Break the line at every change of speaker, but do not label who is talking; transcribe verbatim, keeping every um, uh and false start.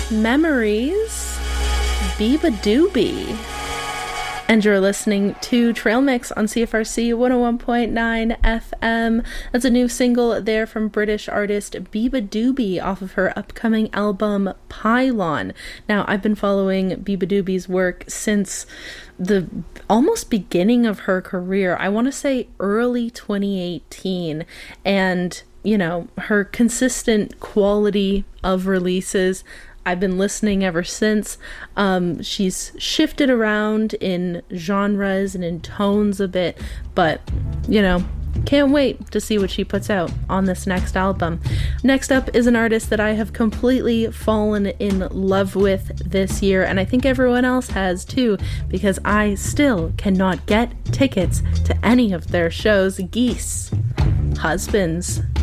Memories, Beabadoobee. And you're listening to Trail Mix on C F R C one oh one point nine F M. That's a new single there from British artist Beabadoobee off of her upcoming album Pylon. Now, I've been following Beabadoobee's work since the almost beginning of her career. I want to say early twenty eighteen. And, you know, her consistent quality of releases, I've been listening ever since. Um, she's shifted around in genres and in tones a bit, but, you know, can't wait to see what she puts out on this next album. Next up is an artist that I have completely fallen in love with this year, and I think everyone else has too, because I still cannot get tickets to any of their shows. Geese, Husbands.